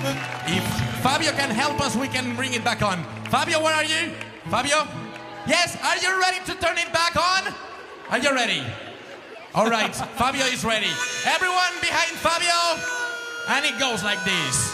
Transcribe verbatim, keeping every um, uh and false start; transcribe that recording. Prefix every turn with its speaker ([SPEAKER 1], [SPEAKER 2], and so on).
[SPEAKER 1] If Fabio can help us, we can bring it back on. Fabio, where are you? Fabio? Yes, are you ready to turn it back on? Are you ready? All right, Fabio is ready. Everyone behind Fabio. And it goes like this.